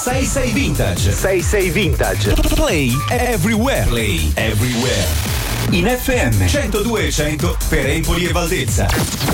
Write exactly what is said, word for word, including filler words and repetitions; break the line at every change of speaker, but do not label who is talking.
sei sei Vintage. sei sei Vintage. Play everywhere. Play everywhere. In F M centodue e cento per Empoli e Valdezza.